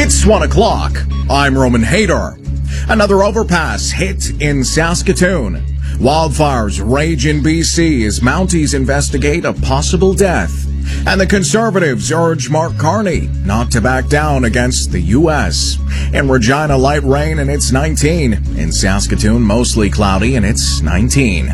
It's 1 o'clock. I'm Roman Hader. Another overpass hit in Saskatoon. Wildfires rage in BC as Mounties investigate a possible death. And the Conservatives urge Mark Carney not to back down against the U.S. In Regina, light rain and it's 19. In Saskatoon, mostly cloudy and it's 19.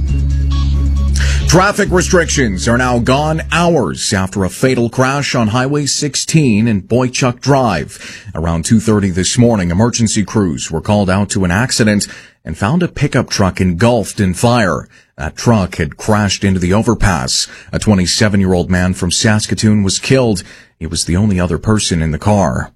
Traffic restrictions are now gone hours after a fatal crash on Highway 16 in Boychuk Drive. Around 2:30 this morning, emergency crews were called out to an accident and found a pickup truck engulfed in fire. That truck had crashed into the overpass. A 27-year-old man from Saskatoon was killed. He was the only other person in the car.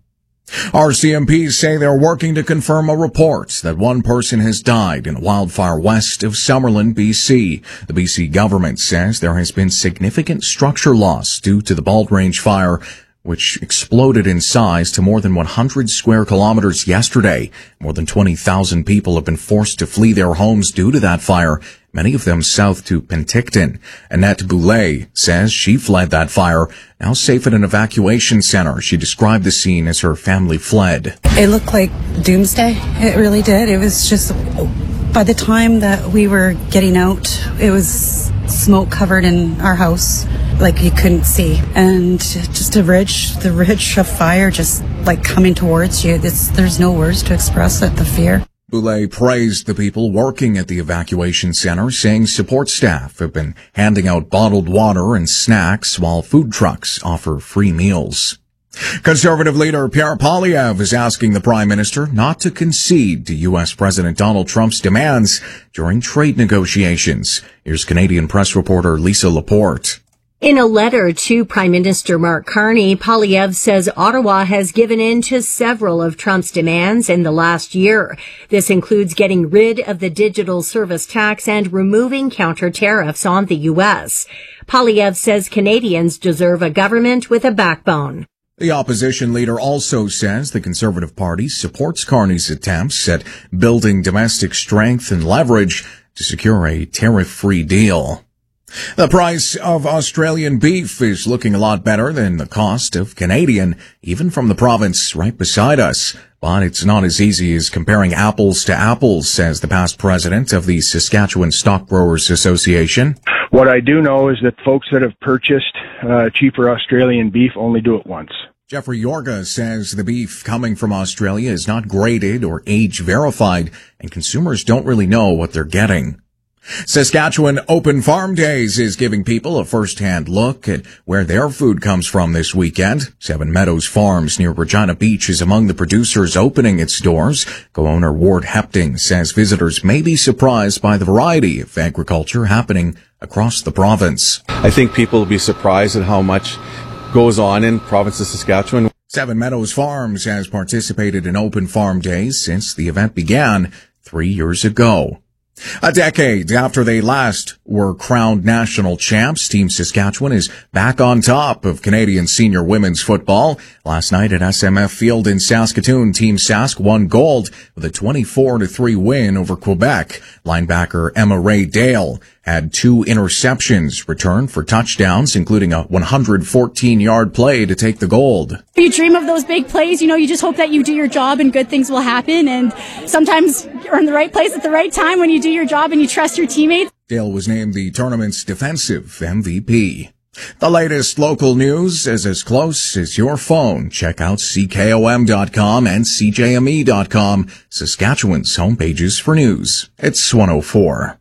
RCMPs say they're working to confirm a report that one person has died in a wildfire west of Summerland, BC. The BC government says there has been significant structure loss due to the Bald Range fire, which exploded in size to more than 100 square kilometers yesterday. More than 20,000 people have been forced to flee their homes due to that fire, many of them south to Penticton. Annette Boulay says she fled that fire, now safe at an evacuation center. She described the scene as her family fled. It looked like doomsday. It really did. It was just, by the time that we were getting out, it was smoke covered in our house, like you couldn't see. And just the ridge of fire just like coming towards you. There's no words to express it, the fear. Boulay praised the people working at the evacuation center, saying support staff have been handing out bottled water and snacks while food trucks offer free meals. Conservative leader Pierre Poilievre is asking the Prime Minister not to concede to U.S. President Donald Trump's demands during trade negotiations. Here's Canadian press reporter Lisa Laporte. In a letter to Prime Minister Mark Carney, Poilievre says Ottawa has given in to several of Trump's demands in the last year. This includes getting rid of the digital service tax and removing counter tariffs on the U.S. Poilievre says Canadians deserve a government with a backbone. The opposition leader also says the Conservative Party supports Carney's attempts at building domestic strength and leverage to secure a tariff-free deal. The price of Australian beef is looking a lot better than the cost of Canadian, even from the province right beside us. But it's not as easy as comparing apples to apples, says the past president of the Saskatchewan Stockgrowers Association. What I do know is that folks that have purchased cheaper Australian beef only do it once. Jeffrey Yorga says the beef coming from Australia is not graded or age verified, and consumers don't really know what they're getting. Saskatchewan Open Farm Days is giving people a first-hand look at where their food comes from this weekend. Seven Meadows Farms near Regina Beach is among the producers opening its doors. Co-owner Ward Hepting says visitors may be surprised by the variety of agriculture happening across the province. I think people will be surprised at how much goes on in province of Saskatchewan. Seven Meadows Farms has participated in Open Farm Days since the event began 3 years ago. A decade after they last were crowned national champs, Team Saskatchewan is back on top of Canadian senior women's football. Last night at SMF Field in Saskatoon, Team Sask won gold with a 24-3 win over Quebec. Linebacker Emma Ray Dale had 2 interceptions returned for touchdowns, including a 114-yard play to take the gold. You dream of those big plays, you just hope that you do your job and good things will happen. And sometimes you're in the right place at the right time when you do your job and you trust your teammates. Dale was named the tournament's defensive MVP. The latest local news is as close as your phone. Check out CKOM.com and CJME.com, Saskatchewan's homepages for news. It's 104.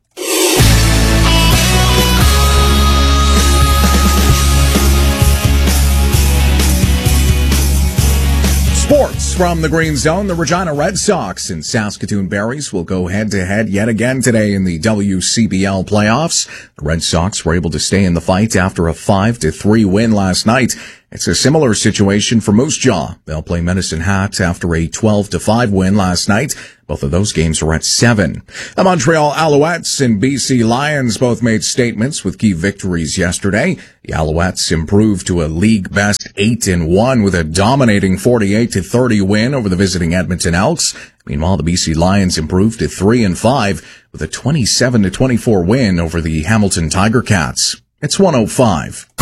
Sports from the Green Zone. The Regina Red Sox and Saskatoon Berries will go head-to-head yet again today in the WCBL playoffs. The Red Sox were able to stay in the fight after a 5-3 win last night. It's a similar situation for Moose Jaw. They'll play Medicine Hat after a 12-5 win last night. Both of those games are at 7. The Montreal Alouettes and BC Lions both made statements with key victories yesterday. The Alouettes improved to a league-best 8-1 with a dominating 48-30 win over the visiting Edmonton Elks. Meanwhile, the BC Lions improved to 3-5 with a 27-24 win over the Hamilton Tiger Cats. It's 105.